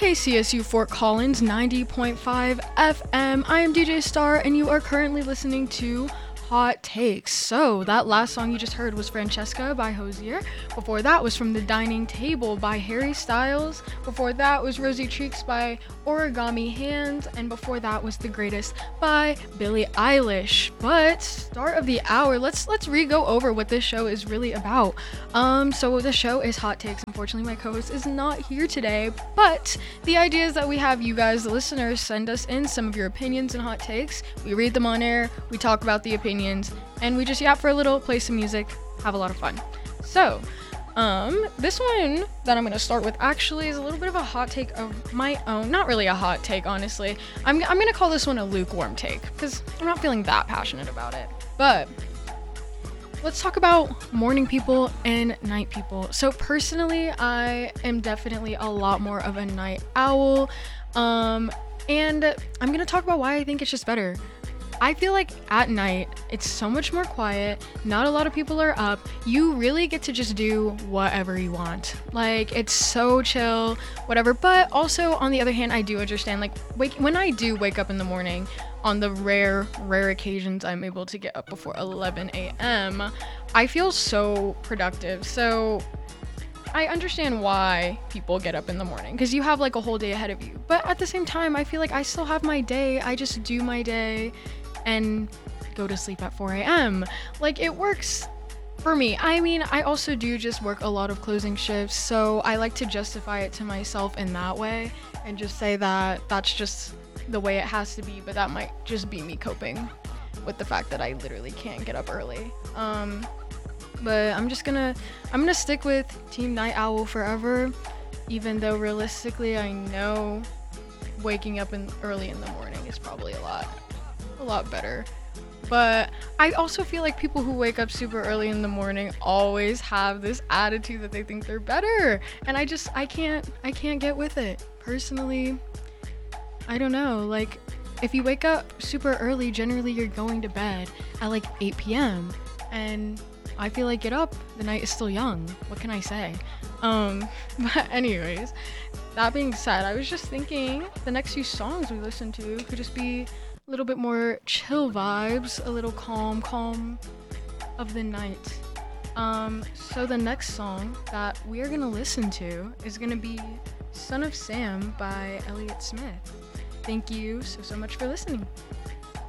KCSU Fort Collins 90.5 FM. I am DJ Star, and you are currently listening to Hot Takes. So that last song you just heard was Francesca by Hozier. Before that was From the Dining Table by Harry Styles. Before that was Rosy Cheeks by Origami Hands. And before that was The Greatest by Billie Eilish. But start of the hour, let's re-go over what this show is really about. So the show is Hot Takes. Unfortunately, my co-host is not here today, but the idea is that we have you guys, the listeners, send us in some of your opinions and hot takes. We read them on air, we talk about the opinions, and we just yap for a little, play some music, have a lot of fun. So, this one that I'm going to start with actually is a little bit of a hot take of my own. Not really a hot take, honestly. I'm going to call this one a lukewarm take, because I'm not feeling that passionate about it. But let's talk about morning people and night people. So personally, I am definitely a lot more of a night owl. And I'm going to talk about why I think it's just better. I feel like at night, it's so much more quiet. Not a lot of people are up. You really get to just do whatever you want. Like, it's so chill, whatever. But also, on the other hand, I do understand, like, when I do wake up in the morning, on the rare occasions I'm able to get up before 11 a.m., I feel so productive. So I understand why people get up in the morning, because you have like a whole day ahead of you. But at the same time, I feel like I still have my day. I just do my day and go to sleep at 4 a.m. Like, it works for me. I mean, I also do just work a lot of closing shifts, so I like to justify it to myself in that way and just say that that's just the way it has to be, but that might just be me coping with the fact that I literally can't get up early. But I'm gonna stick with Team Night Owl forever, even though realistically I know waking up early in the morning is probably a lot better. But I also feel like people who wake up super early in the morning always have this attitude that they think they're better, and I can't get with it. Personally, I don't know, like, if you wake up super early, generally you're going to bed at like 8 p.m. and I feel like, get up, the night is still young. What can I say? But anyways, that being said, I was just thinking the next few songs we listen to could just be a little bit more chill vibes, a little calm of the night. So the next song that we are gonna listen to is gonna be Son of Sam by Elliott Smith. Thank you so much for listening.